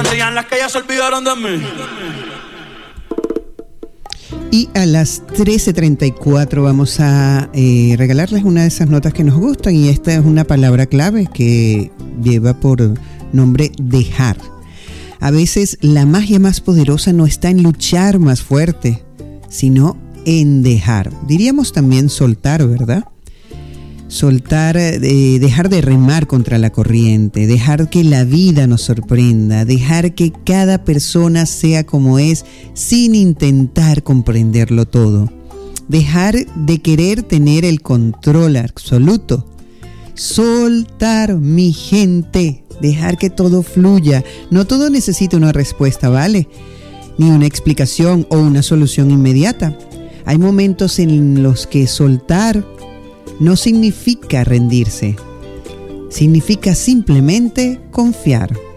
sonrían las que ya se olvidaron de mí. Y a las 13:34 vamos a regalarles una de esas notas que nos gustan, y esta es una palabra clave que lleva por nombre dejar. A veces la magia más poderosa no está en luchar más fuerte, sino en dejar. Diríamos también soltar, ¿verdad? Soltar, dejar de remar contra la corriente, dejar que la vida nos sorprenda, dejar que cada persona sea como es sin intentar comprenderlo todo, dejar de querer tener el control absoluto, soltar, mi gente, dejar que todo fluya. No todo necesita una respuesta, ¿vale? Ni una explicación o una solución inmediata. Hay momentos en los que soltar no significa rendirse, significa simplemente confiar.